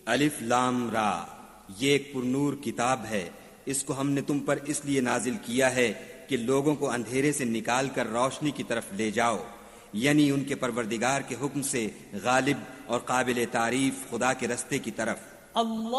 अलिफ लाम रा, ये एक पुरनूर किताब है। इसको हमने तुम पर इसलिए नाजिल किया है कि लोगों को अंधेरे से निकाल कर रोशनी की तरफ ले जाओ, यानी उनके परवरदिगार के हुक्म से गालिब और काबिल तारीफ खुदा के रस्ते की तरफ।